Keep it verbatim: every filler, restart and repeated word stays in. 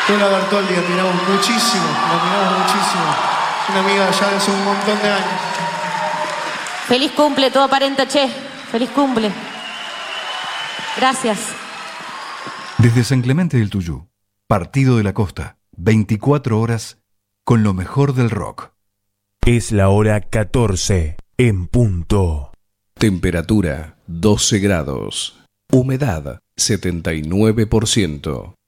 Yo la Bertoldi la admiramos muchísimo, la admiramos muchísimo. Es una amiga ya de hace un montón de años. Feliz cumple, todo aparenta, che. Feliz cumple. Gracias. Desde San Clemente del Tuyú, Partido de la Costa, veinticuatro horas con lo mejor del rock. Es la hora catorce en punto. Temperatura doce grados. Humedad setenta y nueve por ciento.